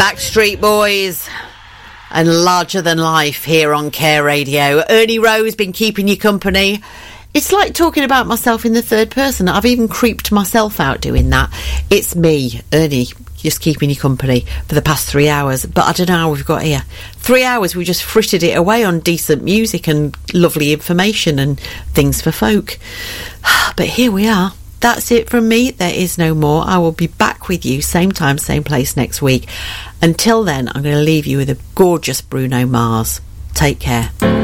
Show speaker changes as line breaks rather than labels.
Backstreet Boys and Larger Than Life here on Care Radio. Ernie Rowe's been keeping you company. It's like talking about myself in the third person. I've even creeped myself out doing that. It's me, Ernie, just keeping you company for the past 3 hours. But I don't know how we've got here. 3 hours, we just frittered it away on decent music and lovely information and things for folk. But here we are. That's it from me. There is no more. I will be back with you same time, same place next week. Until then, I'm going to leave you with a gorgeous Bruno Mars. Take care.